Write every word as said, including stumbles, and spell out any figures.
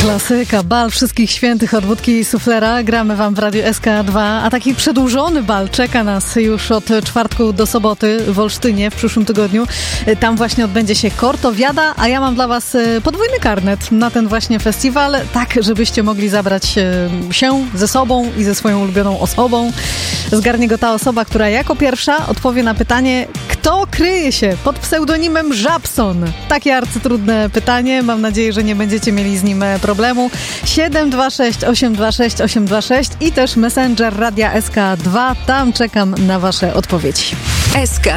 Klasyka, bal wszystkich świętych od wódki i suflera. Gramy wam w Radiu S K dwa, a taki przedłużony bal czeka nas już od czwartku do soboty w Olsztynie w przyszłym tygodniu. Tam właśnie odbędzie się Kortowiada, a ja mam dla was podwójny karnet na ten właśnie festiwal, tak żebyście mogli zabrać się ze sobą i ze swoją ulubioną osobą. Zgarnie go ta osoba, która jako pierwsza odpowie na pytanie, kto kryje się pod pseudonimem Żabson. Takie arcytrudne pytanie, mam nadzieję, że nie będziecie mieli z nim problemu. siedem dwa sześć osiem dwa sześć osiem dwa sześć i też Messenger Radia S K dwa. Tam czekam na wasze odpowiedzi. S K